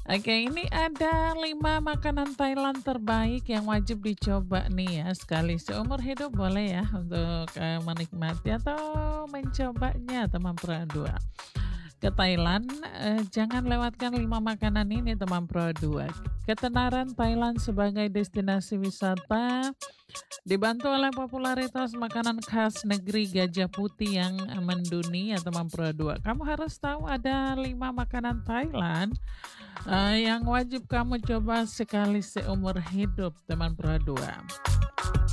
Oke, ini ada 5 makanan Thailand terbaik yang wajib dicoba nih ya, sekali seumur hidup boleh ya untuk, menikmati atau mencobanya teman Pro 2. Ke Thailand, jangan lewatkan 5 makanan ini teman Pro 2. Ketenaran Thailand sebagai destinasi wisata dibantu oleh popularitas makanan khas negeri Gajah Putih yang mendunia teman Pro 2. Kamu harus tahu ada 5 makanan Thailand yang wajib kamu coba sekali seumur hidup teman Pro 2.